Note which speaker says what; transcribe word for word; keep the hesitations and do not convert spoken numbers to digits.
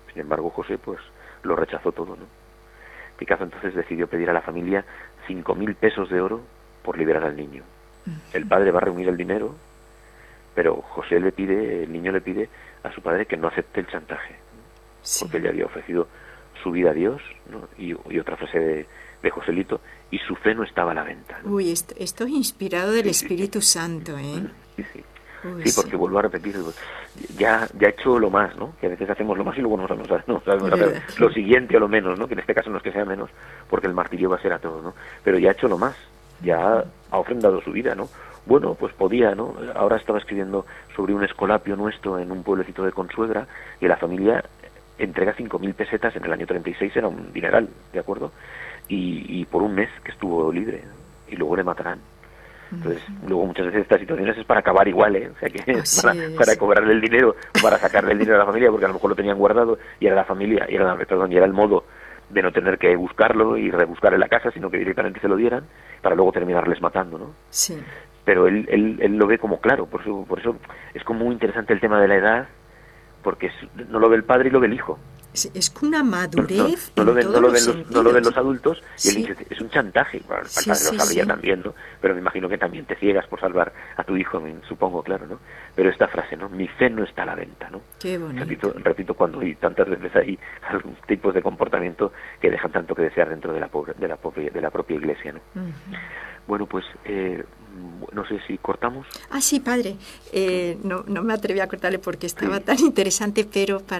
Speaker 1: Sin embargo, José, pues, lo rechazó todo, ¿no? Picazo entonces decidió pedir a la familia cinco mil pesos de oro por liberar al niño. El padre va a reunir el dinero, pero José le pide, el niño le pide a su padre que no acepte el chantaje,
Speaker 2: Sí.
Speaker 1: porque él le había ofrecido su vida a Dios, ¿no? y, y otra frase de, de Joselito, y su fe no estaba a la venta, ¿no?
Speaker 2: Uy, esto, estoy inspirado del
Speaker 1: Sí, sí, sí.
Speaker 2: Espíritu Santo, ¿eh?
Speaker 1: Sí, sí.
Speaker 2: Uy,
Speaker 1: Sí, porque
Speaker 2: sí.
Speaker 1: vuelvo a repetir, ya, ya he hecho lo más, ¿no? Que a veces hacemos lo más y luego no sabemos, no sabemos hacer
Speaker 2: ¿Verdad?
Speaker 1: lo siguiente o lo menos, ¿no? Que en este caso no es que sea menos, porque el martirio va a ser a todo, ¿no? Pero ya ha hecho lo más, ya ha ofrendado su vida, ¿no? Bueno, pues podía, ¿no? Ahora estaba escribiendo sobre un escolapio nuestro en un pueblecito de Consuegra, y la familia entrega cinco mil pesetas en el año treinta y seis, era un dineral, ¿de acuerdo? Y, y por un mes que estuvo libre, ¿no? Y luego le matarán. Entonces, luego muchas veces estas situaciones es para acabar igual, ¿eh? O sea, que es
Speaker 2: Así
Speaker 1: para, para
Speaker 2: es.
Speaker 1: cobrarle el dinero, para sacarle el dinero a la familia, porque a lo mejor lo tenían guardado y era la familia, y era, perdón, y era el modo de no tener que buscarlo y rebuscar en la casa, sino que directamente se lo dieran, para luego terminarles matando, ¿no?
Speaker 2: Sí.
Speaker 1: Pero él, él, él lo ve como claro, por eso, por eso es como muy interesante el tema de la edad, porque es, no lo ve el padre y lo ve el hijo.
Speaker 2: Es, es una
Speaker 1: No, no,
Speaker 2: madurez
Speaker 1: no lo
Speaker 2: en
Speaker 1: ven, no
Speaker 2: todos
Speaker 1: lo
Speaker 2: los
Speaker 1: ven los, no lo ven
Speaker 2: sentidos.
Speaker 1: los adultos, y él
Speaker 2: Sí,
Speaker 1: dice, es un chantaje. Bueno, el
Speaker 2: sí,
Speaker 1: padre lo
Speaker 2: sí,
Speaker 1: sabría
Speaker 2: sí.
Speaker 1: también, ¿no? Pero me imagino que también te ciegas por salvar a tu hijo, supongo, claro, ¿no? Pero esta frase, ¿no? Mi fe no está a la venta, ¿no?
Speaker 2: Qué bonito.
Speaker 1: Repito, repito cuando hay tantas veces hay algunos tipos de comportamiento que dejan tanto que desear dentro de la, pobre, de la, pobre, de la propia iglesia, ¿no?
Speaker 2: Uh-huh.
Speaker 1: Bueno, pues, eh, no sé si cortamos.
Speaker 2: Ah, sí, padre. Eh, no, no me atreví a cortarle porque estaba
Speaker 1: Sí.
Speaker 2: tan interesante, pero para